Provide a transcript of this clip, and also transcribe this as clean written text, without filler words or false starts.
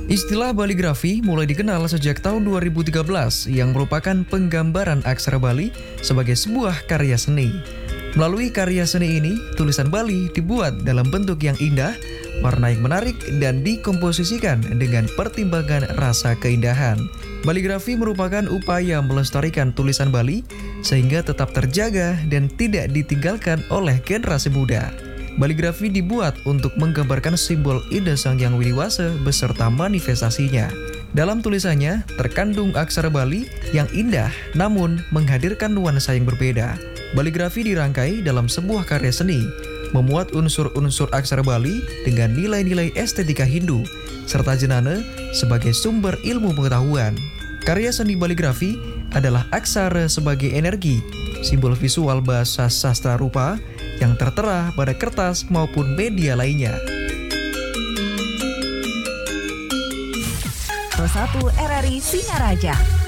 Istilah baligrafi mulai dikenal sejak tahun 2013 yang merupakan penggambaran aksara Bali sebagai sebuah karya seni. Melalui karya seni ini, tulisan Bali dibuat dalam bentuk yang indah, warna yang menarik, dan dikomposisikan dengan pertimbangan rasa keindahan. Baligrafi merupakan upaya melestarikan tulisan Bali sehingga tetap terjaga dan tidak ditinggalkan oleh generasi muda. Baligrafi dibuat untuk menggambarkan simbol Ida Sang Hyang Widi-Wasa beserta manifestasinya. Dalam tulisannya terkandung aksara Bali yang indah namun menghadirkan nuansa yang berbeda. Baligrafi dirangkai dalam sebuah karya seni, memuat unsur-unsur aksara Bali dengan nilai-nilai estetika Hindu, serta jenana sebagai sumber ilmu pengetahuan. Karya seni baligrafi adalah aksara sebagai energi, simbol visual bahasa sastra rupa yang tertera pada kertas maupun media lainnya. Pro 1 RRI Singaraja.